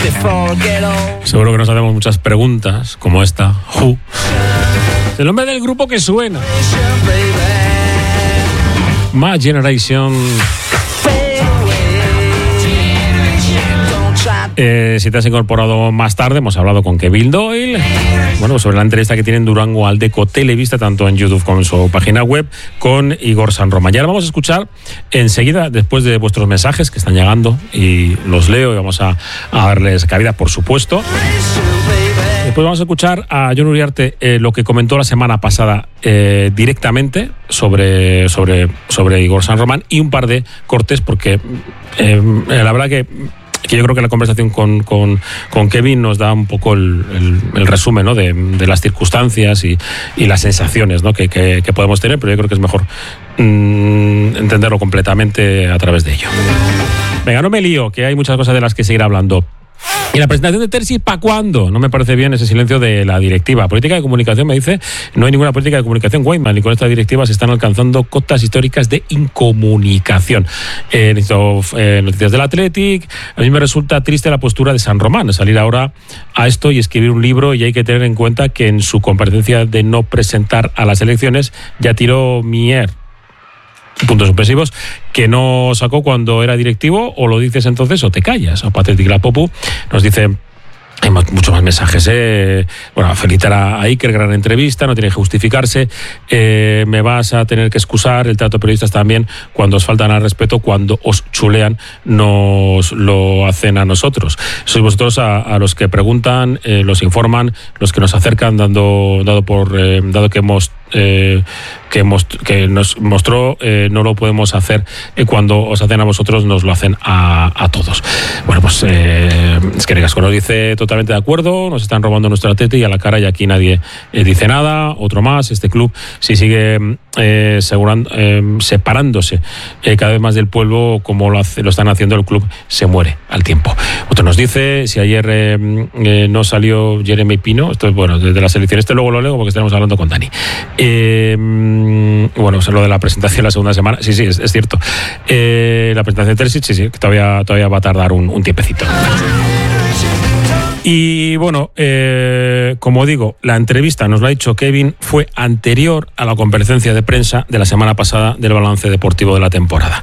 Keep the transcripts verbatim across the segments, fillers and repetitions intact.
Seguro que nos hacemos muchas preguntas, como esta. Who? El nombre del grupo que suena. My Generation. Eh, si te has incorporado más tarde, hemos hablado con Kevin Doyle, bueno, sobre la entrevista que tiene en Durango Aldeco Televista, tanto en YouTube como en su página web, con Igor San Román. Y ahora vamos a escuchar enseguida, después de vuestros mensajes que están llegando, y los leo y vamos a, a darles cabida, por supuesto. Después vamos a escuchar a Jon Uriarte eh, lo que comentó la semana pasada eh, directamente sobre, sobre, sobre Igor San Román, y un par de cortes, porque eh, la verdad que que yo creo que la conversación con, con, con Kevin nos da un poco el, el, el resumen, ¿no? de, de las circunstancias y, y las sensaciones, ¿no? que, que, que podemos tener, pero yo creo que es mejor mmm, entenderlo completamente a través de ello. Venga, no me lío, que hay muchas cosas de las que seguir hablando. ¿Y la presentación de Terzi para cuándo? No me parece bien ese silencio de la directiva. Política de comunicación, me dice, no hay ninguna política de comunicación, Weidman, y con esta directiva se están alcanzando cotas históricas de incomunicación. Eh, necesito eh, noticias del Athletic. A mí me resulta triste la postura de San Román, salir ahora a esto y escribir un libro, y hay que tener en cuenta que en su comparecencia de no presentar a las elecciones ya tiró Mier. Puntos supresivos que no sacó cuando era directivo, o lo dices entonces o te callas. O Patrick Lapopu nos dice, hay muchos más mensajes, ¿eh? Bueno, felicitar a Iker, gran entrevista, no tiene que justificarse. Eh, me vas a tener que excusar el trato de periodistas también cuando os faltan al respeto, cuando os chulean, nos lo hacen a nosotros. Sois vosotros a, a los que preguntan, eh, los informan, los que nos acercan, dando, dado por eh, dado que hemos Eh, que, most- que nos mostró, eh, no lo podemos hacer. Eh, cuando os hacen a vosotros, nos lo hacen a, a todos. Bueno, pues eh, es que Negasco nos dice totalmente de acuerdo, nos están robando nuestro atleta y a la cara, y aquí nadie eh, dice nada. Otro más, este club, si sigue eh, segurando, eh, separándose eh, cada vez más del pueblo, como lo, hace, lo están haciendo, el club se muere al tiempo. Otro nos dice, si ayer eh, eh, no salió Jeremy Pino, esto es bueno, desde las elecciones, este luego lo leo porque estaremos hablando con Dani. Eh, bueno, lo de la presentación la segunda semana, sí, sí, es, es cierto. Eh, la presentación de Terzic, sí, sí, que todavía, todavía va a tardar un, un tiempecito. Y bueno, eh, como digo, la entrevista, nos lo ha dicho Kevin, fue anterior a la comparecencia de prensa de la semana pasada del balance deportivo de la temporada.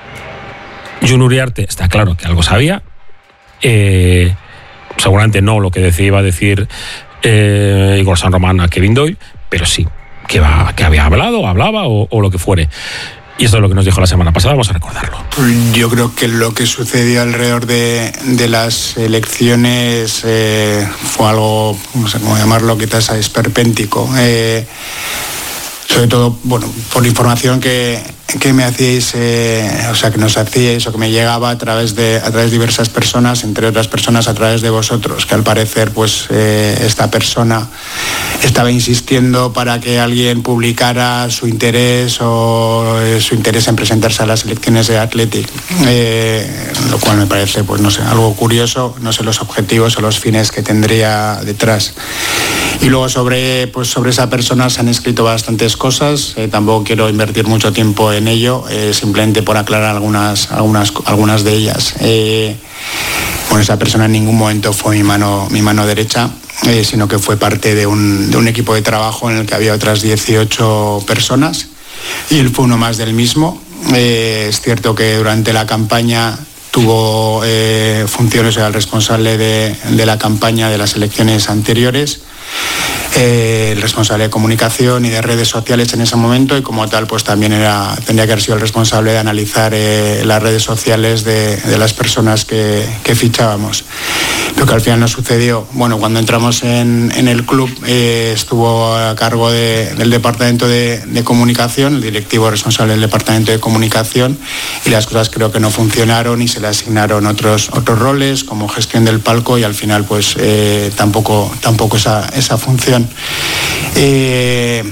Jon Uriarte está claro que algo sabía, eh, seguramente no lo que decía, iba a decir eh, Igor San Román a Kevin Doyle, pero sí que, va, que había hablado, hablaba o, o lo que fuere. Y esto es lo que nos dijo la semana pasada, vamos a recordarlo. Yo creo que lo que sucedió alrededor de, de las elecciones eh, fue algo, no sé cómo llamarlo, quizás esperpéntico. Eh, sobre todo, bueno, por la información que, que me hacíais, eh, o sea, que nos hacíais o que me llegaba a través de a través de diversas personas, entre otras personas a través de vosotros, que al parecer, pues, eh, esta persona estaba insistiendo para que alguien publicara su interés o eh, su interés en presentarse a las elecciones de Athletic, eh, lo cual me parece, pues, no sé, algo curioso, no sé los objetivos o los fines que tendría detrás. Y luego sobre, pues, sobre esa persona se han escrito bastantes cosas, eh, tampoco quiero invertir mucho tiempo en ello, eh, simplemente por aclarar algunas, algunas, algunas de ellas. Eh, bueno, esa persona en ningún momento fue mi mano, mi mano derecha, eh, sino que fue parte de un, de un equipo de trabajo en el que había otras dieciocho personas, y él fue uno más del mismo. Eh, es cierto que durante la campaña tuvo eh, funciones, era el responsable de, de la campaña de las elecciones anteriores, eh, el responsable de comunicación y de redes sociales en ese momento, y como tal, pues también era, tendría que haber sido el responsable de analizar eh, las redes sociales de, de las personas que, que fichábamos. Lo que al final no sucedió, bueno, cuando entramos en, en el club, eh, estuvo a cargo de, del departamento de, de comunicación, el directivo responsable del departamento de comunicación, y las cosas creo que no funcionaron y se le asignaron otros, otros roles, como gestión del palco, y al final, pues, eh, tampoco, tampoco esa, esa función. Eh,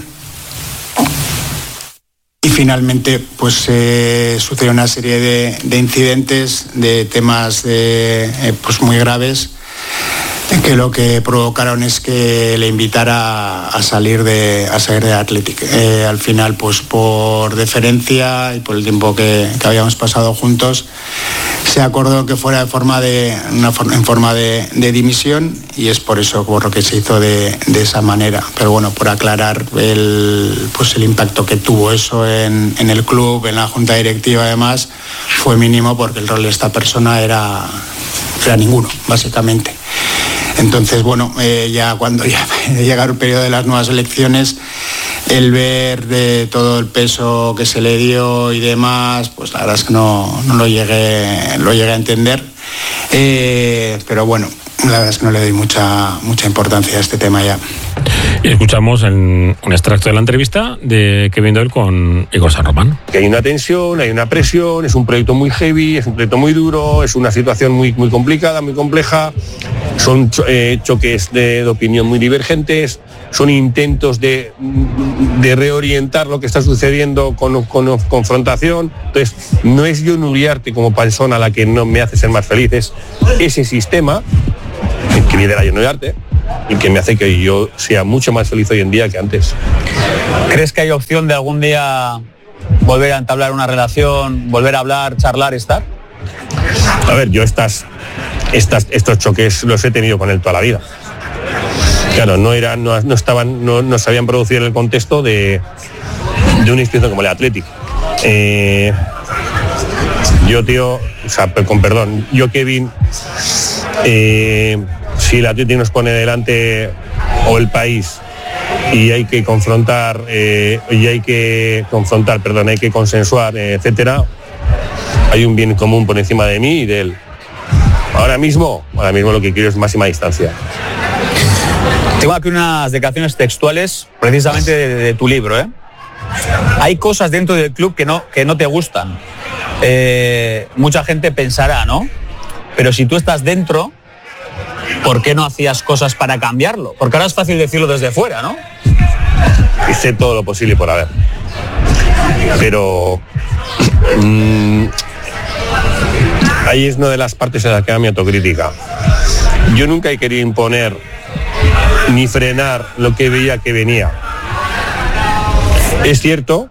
y finalmente, pues, eh, sucedió una serie de, de incidentes, de temas de, eh, pues muy graves, que lo que provocaron es que le invitara a salir de, a salir de Athletic. Eh, al final, pues por deferencia y por el tiempo que, que habíamos pasado juntos, se acordó que fuera de forma de, una forma, en forma de, de dimisión, y es por eso por lo que se hizo de, de esa manera. Pero bueno, por aclarar el, pues el impacto que tuvo eso en, en el club, en la junta directiva además, fue mínimo, porque el rol de esta persona era, era ninguno, básicamente. Entonces, bueno, eh, ya cuando ya llega el periodo de las nuevas elecciones, el ver de todo el peso que se le dio y demás, pues la verdad es que no, no lo llegué, lo llegué a entender. Eh, pero bueno, la verdad es que no le doy mucha, mucha importancia a este tema ya. Y escuchamos en un extracto de la entrevista de Kevin Doyle con Igor San Román. Que hay una tensión, hay una presión, es un proyecto muy heavy, es un proyecto muy duro, es una situación muy, muy complicada, muy compleja, son cho- eh, choques de, de opinión muy divergentes, son intentos de, de reorientar lo que está sucediendo con, con confrontación. Entonces, no es Jon Uriarte como persona la que no me hace ser más feliz, es ese sistema que lidera Jon Uriarte y que me hace que yo sea mucho más feliz hoy en día que antes. ¿Crees que hay opción de algún día volver a entablar una relación, volver a hablar, charlar, estar? A ver, yo estas, estas, estos choques los he tenido con él toda la vida. Claro, no eran, no, no estaban, no, no se habían producido en el contexto de, de una institución como el Athletic. Eh, yo, tío, o sea, con perdón, yo, Kevin, eh, si el Athletic nos pone delante, o el país, y hay que confrontar, eh, y hay que confrontar, perdón, hay que consensuar, eh, etcétera, hay un bien común por encima de mí y de él. Ahora mismo, ahora mismo lo que quiero es máxima distancia. Tengo aquí unas declaraciones textuales precisamente de, de tu libro, ¿eh? Hay cosas dentro del club que no, que no te gustan. Eh, mucha gente pensará, ¿no? Pero si tú estás dentro, ¿por qué no hacías cosas para cambiarlo? Porque ahora es fácil decirlo desde fuera, ¿no? Hice todo lo posible por haber. Pero mmm, ahí es una de las partes en la que da mi autocrítica. Yo nunca he querido imponer ni frenar lo que veía que venía. Es cierto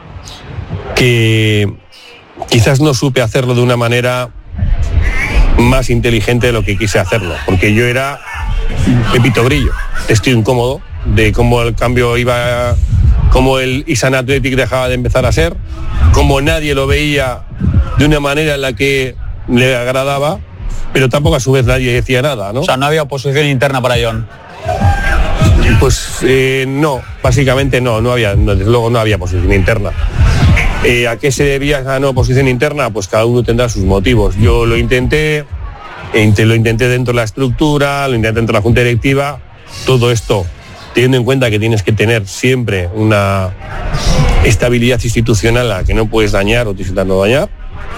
que quizás no supe hacerlo de una manera más inteligente de lo que quise hacerlo, porque yo era Pepito Grillo. Estoy incómodo de cómo el cambio iba, cómo el Isan Athletic dejaba de empezar a ser, cómo nadie lo veía de una manera en la que le agradaba, pero tampoco a su vez nadie decía nada, ¿no? O sea, no había oposición interna para Jon. Pues eh, no, básicamente no, no había, no, desde luego no había posición interna. Eh, ¿A qué se debía esa no posición interna? Pues cada uno tendrá sus motivos. Yo lo intenté, lo intenté dentro de la estructura, lo intenté dentro de la junta directiva, todo esto teniendo en cuenta que tienes que tener siempre una estabilidad institucional a la que no puedes dañar o te intentas no dañar,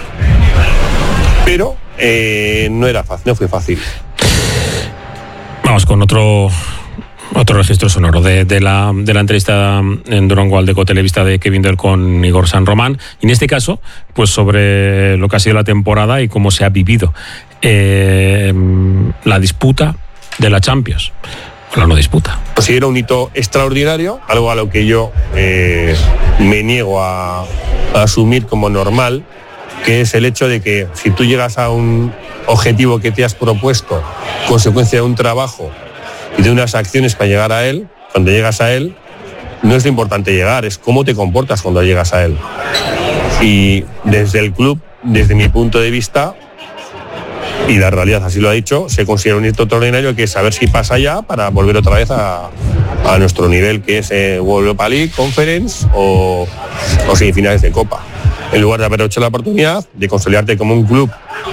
pero eh, no era fácil, no fue fácil. Vamos con otro otro registro sonoro de, de, la, de la entrevista en Durango Aldeco Televista de Kevin Doyle con Igor San Román, y en este caso pues sobre lo que ha sido la temporada y cómo se ha vivido eh, la disputa de la Champions, o la no disputa. Considero un hito extraordinario, algo a lo que yo eh, me niego a, a asumir como normal, que es el hecho de que si tú llegas a un objetivo que te has propuesto, consecuencia de un trabajo y de unas acciones para llegar a él, cuando llegas a él, no es lo importante llegar, es cómo te comportas cuando llegas a él. Y desde el club, desde mi punto de vista, y la realidad así lo ha dicho, se considera un hito extraordinario, que es saber si pasa ya para volver otra vez a, a nuestro nivel, que es eh, World Europa League, Conference o, o semifinales de Copa. En lugar de haber hecho la oportunidad de consolidarte como un club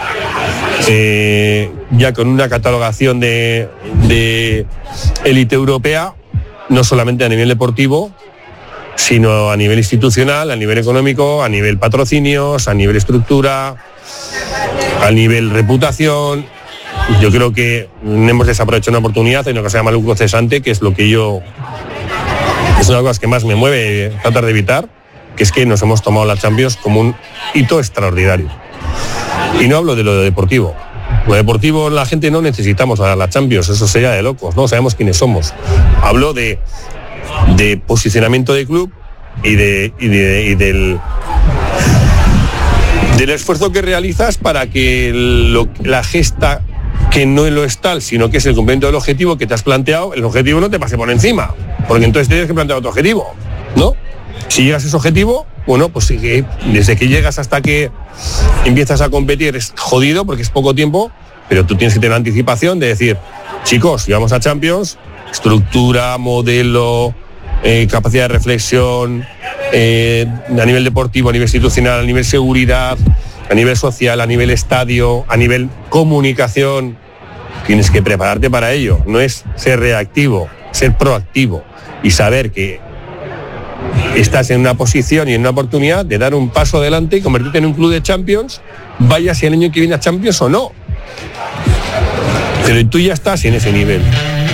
eh, ya con una catalogación de, de élite europea, no solamente a nivel deportivo, sino a nivel institucional, a nivel económico, a nivel patrocinios, a nivel estructura, a nivel reputación. Yo creo que hemos desaprovechado una oportunidad en lo que se llama lucro cesante, que es lo que yo, es una de las cosas que más me mueve tratar de evitar, que es que nos hemos tomado la Champions como un hito extraordinario. Y no hablo de lo deportivo. Lo deportivo, la gente no necesitamos a la Champions, eso sería de locos, no sabemos quiénes somos. Hablo de, de posicionamiento de club y de, y de y del del esfuerzo que realizas para que lo, la gesta que no lo es tal, sino que es el cumplimiento del objetivo que te has planteado, el objetivo no te pase por encima, porque entonces tienes que plantear otro objetivo, ¿no? Si llegas a ese objetivo, bueno, pues sí que desde que llegas hasta que empiezas a competir es jodido porque es poco tiempo, pero tú tienes que tener anticipación de decir, chicos, llegamos a Champions, estructura, modelo, eh, capacidad de reflexión, eh, a nivel deportivo, a nivel institucional, a nivel seguridad, a nivel social, a nivel estadio, a nivel comunicación. Tienes que prepararte para ello. No es ser reactivo, ser proactivo y saber que estás en una posición y en una oportunidad de dar un paso adelante y convertirte en un club de Champions, vaya si el año que viene a Champions o no. Pero tú ya estás en ese nivel.